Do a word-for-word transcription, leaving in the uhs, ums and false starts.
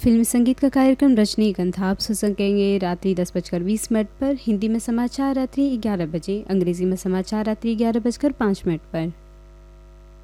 फिल्मी संगीत का कार्यक्रम रजनीगंधा आप सुन सकेंगे रात्रि दस बजकर बीस मिनट पर। हिंदी में समाचार रात्रि ग्यारह बजे, अंग्रेजी में समाचार रात्रि ग्यारह बजकर पाँच मिनट पर।